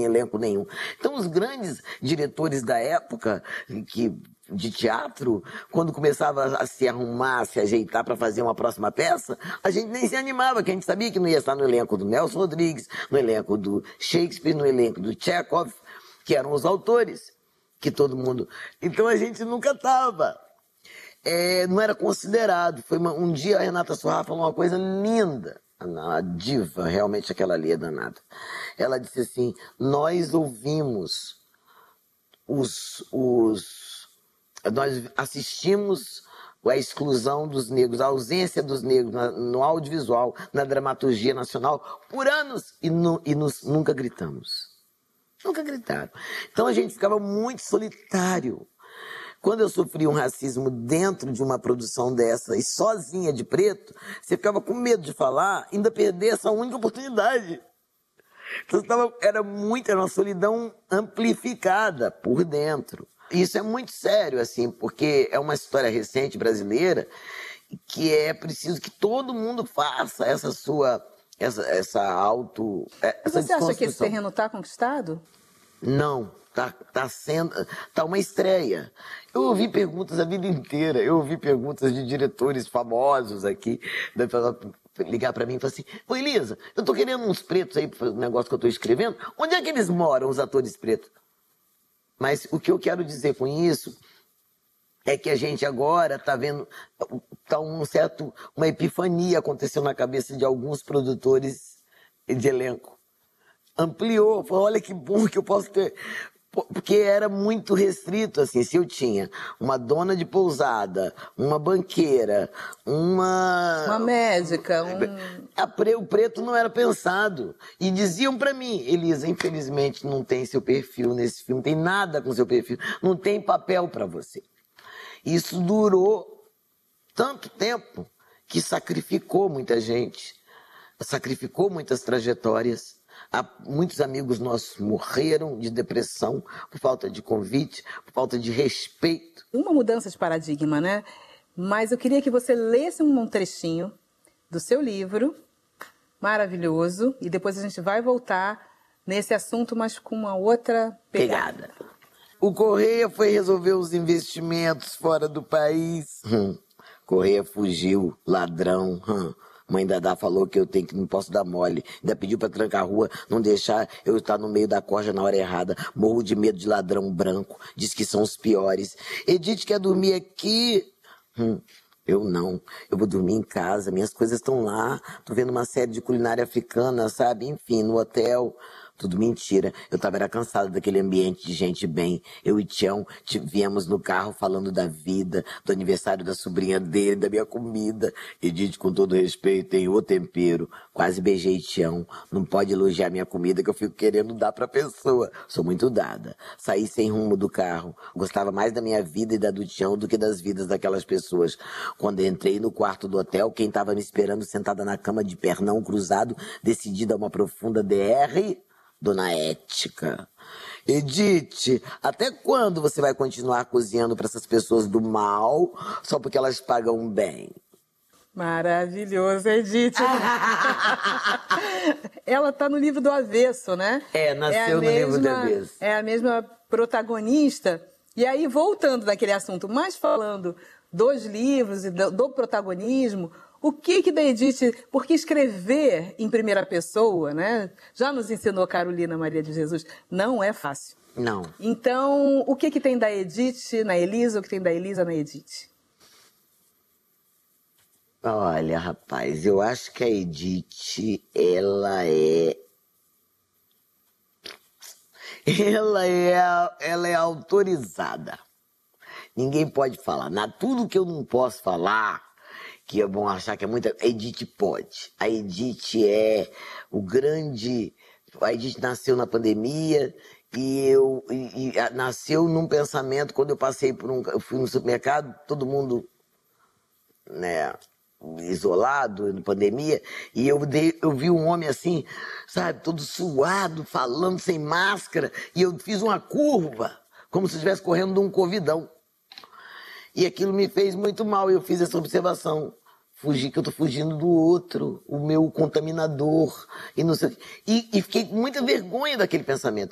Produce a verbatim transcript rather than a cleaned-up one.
em elenco nenhum. Então, os grandes diretores da época que, de teatro, quando começava a se arrumar, a se ajeitar para fazer uma próxima peça, a gente nem se animava, porque a gente sabia que não ia estar no elenco do Nelson Rodrigues, no elenco do Shakespeare, no elenco do Chekhov, que eram os autores, que todo mundo... Então, a gente nunca estava... É, não era considerado. Foi uma, um dia a Renata Sorrah falou uma coisa linda, a diva, realmente aquela ali é danada. Ela disse assim, nós ouvimos os, os nós assistimos a exclusão dos negros, a ausência dos negros na, no audiovisual, na dramaturgia nacional por anos e, no, e nos, nunca gritamos. Nunca gritaram. Então a gente ficava muito solitário. Quando eu sofri um racismo dentro de uma produção dessa e sozinha de preto, você ficava com medo de falar, ainda perder essa única oportunidade. Então tava, era muito, era uma solidão amplificada por dentro. Isso é muito sério, assim, porque é uma história recente brasileira que é preciso que todo mundo faça essa sua, essa, essa auto... Essa Você acha que esse terreno está conquistado? Não. Tá, tá sendo, tá uma estreia. Eu ouvi perguntas a vida inteira, eu ouvi perguntas de diretores famosos aqui, da pessoa ligar pra mim e falar assim, ô Elisa, eu tô querendo uns pretos aí pro negócio que eu tô escrevendo, onde é que eles moram, os atores pretos? Mas o que eu quero dizer com isso é que a gente agora tá vendo, tá um certo, uma epifania aconteceu na cabeça de alguns produtores de elenco. Ampliou, falou, olha que bom que eu posso ter... Porque era muito restrito, assim, se eu tinha uma dona de pousada, uma banqueira, uma... Uma médica, um... A pre... O preto não era pensado. E diziam pra mim, Elisa, infelizmente não tem seu perfil nesse filme, não tem nada com seu perfil, não tem papel pra você. Isso durou tanto tempo que sacrificou muita gente, sacrificou muitas trajetórias. Há muitos amigos nossos morreram de depressão por falta de convite, por falta de respeito. Uma mudança de paradigma, né? Mas eu queria que você lesse um trechinho do seu livro, maravilhoso, e depois a gente vai voltar nesse assunto, mas com uma outra pegada. pegada. O Correia foi resolver os investimentos fora do país. Hum. Correia fugiu, ladrão. Hum. Mãe Dadá falou que eu tenho que não posso dar mole. Ainda pediu pra trancar a rua, não deixar eu estar no meio da corja na hora errada. Morro de medo de ladrão branco. Diz que são os piores. Edith quer dormir aqui. Hum, eu não. Eu vou dormir em casa. Minhas coisas estão lá. Tô vendo uma série de culinária africana, sabe? Enfim, no hotel. Tudo mentira. Eu tava era cansada daquele ambiente de gente bem. Eu e Tião viemos no carro falando da vida, do aniversário da sobrinha dele, da minha comida. Edith, com todo respeito, tem o tempero. Quase beijei Tião. Não pode elogiar minha comida que eu fico querendo dar pra pessoa. Sou muito dada. Saí sem rumo do carro. Gostava mais da minha vida e da do Tião do que das vidas daquelas pessoas. Quando entrei no quarto do hotel, quem tava me esperando sentada na cama de pernão cruzado, decidida a uma profunda D R... Dona Ética. Edith, até quando você vai continuar cozinhando para essas pessoas do mal só porque elas pagam bem? Maravilhoso, Edith. Ela está no livro do avesso, né? É, nasceu é no mesma, livro do avesso. É a mesma protagonista. E aí, voltando daquele assunto, mas falando dos livros e do, do protagonismo... O que que da Edith, porque escrever em primeira pessoa, né? Já nos ensinou Carolina Maria de Jesus, não é fácil. Não. Então, o que que tem da Edith na Elisa, o que tem da Elisa na Edith? Olha, rapaz, eu acho que a Edith, ela é... Ela é, ela é autorizada. Ninguém pode falar. Na tudo que eu não posso falar... que vão achar que é muita... A Edith pode. A Edith é o grande... A Edith nasceu na pandemia e eu e, e, nasceu num pensamento, quando eu passei por um... Eu fui no supermercado, todo mundo, né, isolado, na pandemia, e eu, dei, eu vi um homem assim, sabe, todo suado, falando sem máscara, e eu fiz uma curva, como se estivesse correndo de um covidão. E aquilo me fez muito mal, e eu fiz essa observação. Fugir, que eu tô fugindo do outro, o meu contaminador, e não sei o quê. E, e fiquei com muita vergonha daquele pensamento.